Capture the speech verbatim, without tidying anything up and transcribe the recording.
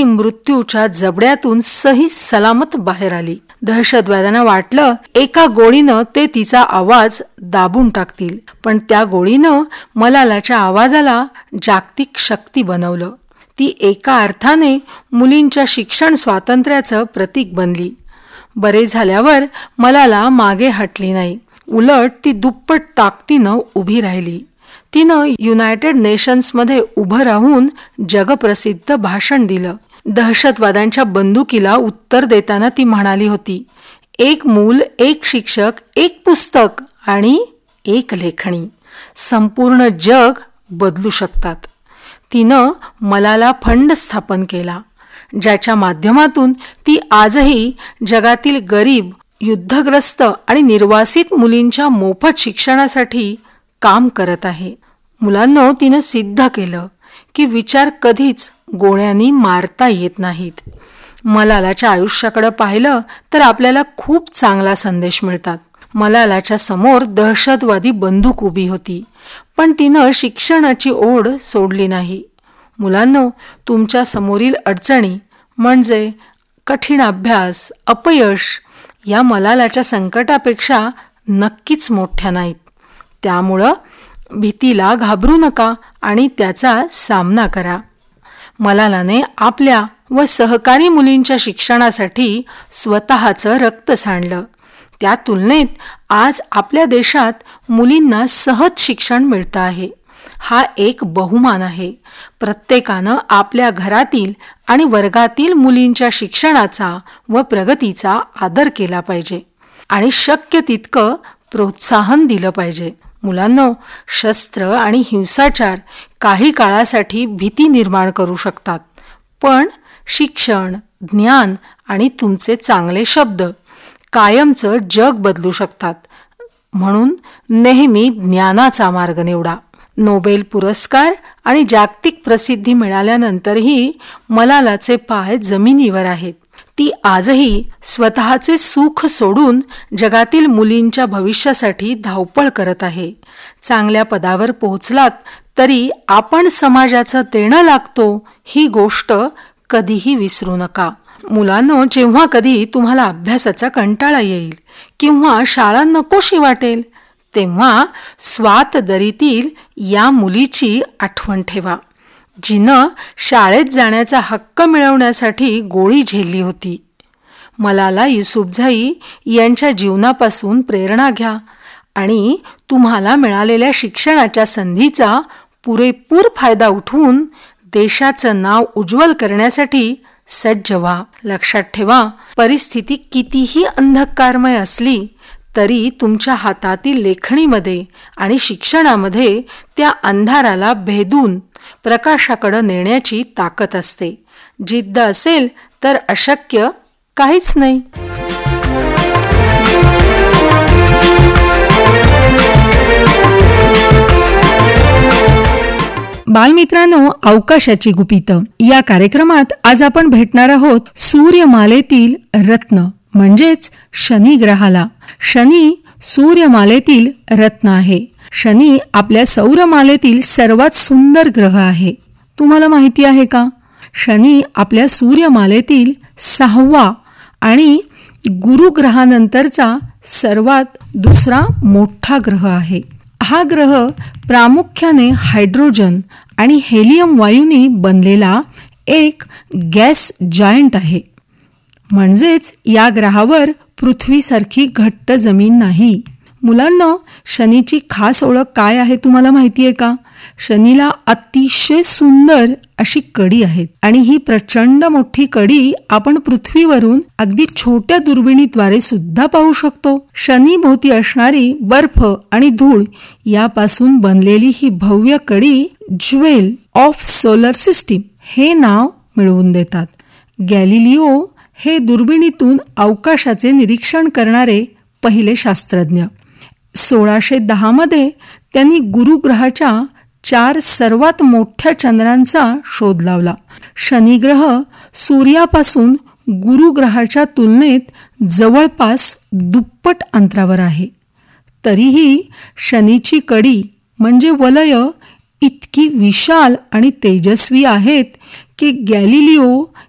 ती मृत्यूच्या जबड्यातून सही सलामत बाहेर आली. दहशतवाद्यांना वाटलं एका गोळीनं ते तिचा आवाज दाबून टाकतील, पण त्या गोळीनं मलालाच्या आवाजाला जागतिक शक्ती बनवलं. ती एका अर्थाने मुलींच्या शिक्षण स्वातंत्र्याचं प्रतीक बनली. बरे झाल्यावर मलाला मागे हटली नाही, उलट ती दुप्पट ताकदीनं उभी राहिली. तिनं युनायटेड नेशन्समध्ये उभं राहून जगप्रसिद्ध भाषण दिलं. दहशतवाद्यांच्या बंदुकीला उत्तर देताना ती म्हणाली होती, एक मूल, एक शिक्षक, एक पुस्तक आणि एक लेखणी, संपूर्ण जग बदलू शकतात. तिनं मलाला फंड स्थापन केला, ज्याच्या माध्यमातून ती आजही जगातील गरीब, युद्धग्रस्त आणि निर्वासित मुलींच्या मोफत शिक्षणासाठी काम करत आहे. मुलांनो, तिनं सिद्ध केलं की विचार कधीच गोळ्यांनी मारता येत नाहीत. मलालाच्या आयुष्याकडे पाहिलं तर आपल्याला खूप चांगला संदेश मिळतात. मलालाच्या समोर दहशतवादी बंदूक उभी होती, पण तिनं शिक्षणाची ओढ सोडली नाही. मुलांनो, तुमच्या समोरील अडचणी म्हणजे कठीण अभ्यास, अपयश या मलालाच्या संकटापेक्षा नक्कीच मोठ्या नाहीत. त्यामुळं भीतीला घाबरू नका आणि त्याचा सामना करा. मलालाने आपल्या व सहकारी मुलींच्या शिक्षणासाठी स्वतःचं रक्त सांडलं. त्या तुलनेत आज आपल्या देशात मुलींना सहज शिक्षण मिळतं आहे. हा एक बहुमान आहे. प्रत्येकानं आपल्या घरातील आणि वर्गातील मुलींच्या शिक्षणाचा व प्रगतीचा आदर केला पाहिजे आणि शक्य तितकं प्रोत्साहन दिलं पाहिजे. मुलांनो, शस्त्र आणि हिंसाचार काही काळासाठी भीती निर्माण करू शकतात, पण शिक्षण, ज्ञान आणि तुमचे चांगले शब्द कायमचं जग बदलू शकतात. म्हणून नेहमी ज्ञानाचा मार्ग निवडा. नोबेल पुरस्कार आणि जागतिक प्रसिद्धी मिळाल्यानंतरही मलालाचे पाय जमिनीवर आहेत. ती आजही स्वतःचे सुख सोडून जगातील मुलींच्या भविष्यासाठी धावपळ करत आहे. चांगल्या पदावर पोहोचलात तरी आपण समाजाचं देणं लागतो ही गोष्ट कधीही विसरू नका. मुलांनो, जेव्हा कधी तुम्हाला अभ्यासाचा कंटाळा येईल किंवा शाळा नकोशी वाटेल, तेव्हा स्वातदरीतील या मुलीची आठवण ठेवा, जिनं शाळेत जाण्याचा हक्क मिळवण्यासाठी गोळी झेलली होती. मलाला युसुफझई यांच्या जीवनापासून प्रेरणा घ्या आणि तुम्हाला मिळालेल्या शिक्षणाच्या संधीचा पुरेपूर फायदा उठवून देशाचं नाव उज्ज्वल करण्यासाठी सज्ज व्हा. लक्षात ठेवा, परिस्थिती कितीही अंधकारमय असली तरी तुमच्या हातातील लेखणीमध्ये आणि शिक्षणामध्ये त्या अंधाराला भेदून प्रकाशाकडे नेण्याची ताकद असते. जिद्द असेल तर अशक्य काहीच नाही. बालमित्रांनो, अवकाशाची गुपितं या कार्यक्रमात आज आपण भेटणार आहोत सूर्यमालेतील रत्न म्हणजेच शनी ग्रहाला. शनी सूर्यमालेतील रत्न आहे. शनी आपल्या सौरमालेतील सर्वात सुंदर ग्रह आहे. तुम्हाला माहिती आहे का? शनी आपल्या सूर्यमालेतील सहावा आणि गुरुग्रहानंतरचा सर्वात दुसरा मोठा ग्रह आहे. हा ग्रह प्रामुख्याने हायड्रोजन आणि हेलियम वायूंनी बनलेला एक गॅस जायंट आहे. म्हणजेच या ग्रहावर पृथ्वीसारखी घट्ट जमीन नाही. मुलांना, शनीची खास ओळख काय आहे तुम्हाला माहिती आहे का? शनीला अतिशय सुंदर अशी कडी आहे आणि ही प्रचंड मोठी कडी आपण पृथ्वीवरून अगदी छोट्या दुर्बिणीद्वारे सुद्धा पाहू शकतो. शनीभोवती असणारी बर्फ आणि धूळ यापासून बनलेली ही भव्य कडी ज्वेल ऑफ सोलर सिस्टीम हे नाव मिळवून देतात. गॅलिलिओ हे दुर्बिणीतून अवकाशाचे निरीक्षण करणारे पहिले शास्त्रज्ञ. सोळाशे दहा मध्ये त्यांनी गुरुग्रहाच्या चार सर्वात मोठ्या चंद्रांचा शोध लावला. शनिग्रह सूर्यापासून गुरुग्रहाच्या तुलनेत जवळपास दुप्पट अंतरावर आहे. तरीही शनीची कडी म्हणजे वलय इतकी विशाल आणि तेजस्वी आहेत की गॅलिलिओ